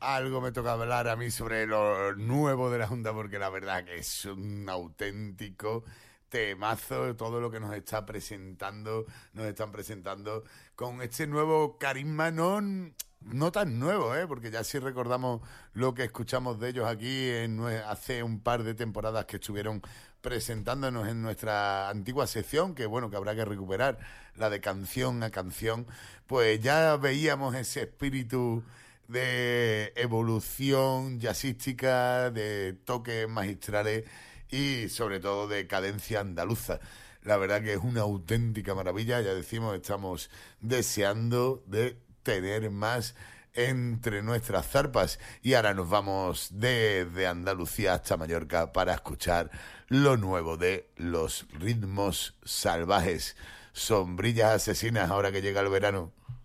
algo me toca hablar a mí sobre lo nuevo de la Junta, porque la verdad que es un auténtico temazo todo lo que nos están presentando con este nuevo carisma, no tan nuevo, porque ya sí recordamos lo que escuchamos de ellos aquí hace un par de temporadas que estuvieron presentándonos en nuestra antigua sección, que bueno, que habrá que recuperar, la de canción a canción. Pues ya veíamos ese espíritu de evolución jazzística, de toques magistrales y sobre todo de cadencia andaluza. La verdad que es una auténtica maravilla, ya decimos, estamos deseando de tener más entre nuestras zarpas. Y ahora nos vamos desde Andalucía hasta Mallorca para escuchar lo nuevo de Los Ritmos Salvajes. Sombrillas asesinas ahora que llega el verano.